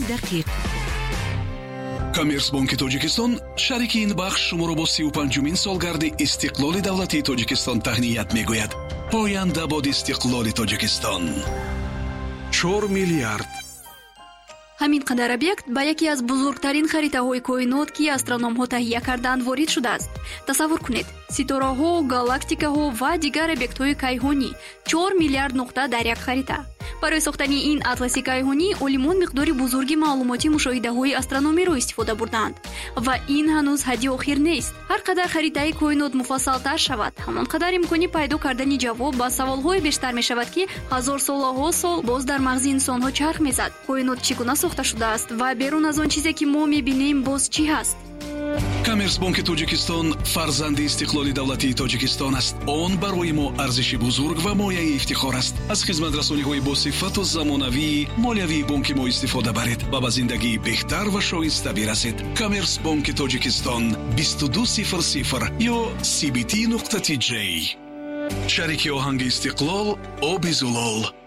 دقیق. коммерсбонки тоҷикистон шарики ин бахш шуморо бо 35-мин солгарди истиқлоли давлатии тоҷикистон таҳният мегӯяд. поянда бод истиқлоли тоҷикистон. 4 миллиард. ҳамин қадар объект ба яке аз бузургтарин харитаҳои коинот ки астрономҳо таҳия карданд ворид шудааст. тасаввур кунед, ситораҳо, галактикаҳо ва дигар объектҳои кайҳонӣ 4 миллиард нуқта дар як харита. барои сохтани ин атласи кайҳонӣ олимон миқдори бузурги маълумоти мушоҳидаҳои астрономиро истифода бурданд. ва ин ҳанӯз ҳадди охир нест. ҳар қадар харитаи коинот муфассалтар шавад, ҳамон қадар имкони пайдо кардани ҷавоб ба саволҳое бештар мешавад ки ҳазорсолаҳо сол боз дар мағзи инсонҳо чарх мезад. коинот чӣ гуна сохта шудааст ва берун аз он чизе ки мо мебинем боз чӣ ҳаст? коммерсбонки тоҷикистон фарзанди истиқлоли давлатии тоҷикистон аст. он барои мо арзиши бузург ва мояи ифтихор аст. аз хизматрасониҳои босифату замонавии молиявии бонки мо истифода баред ва ба зиндагии беҳтар ва шоиста бирасед. коммерсбонки тоҷикистон 2200 ё cbt.tj. шарики оҳанги истиқлол оби зулол.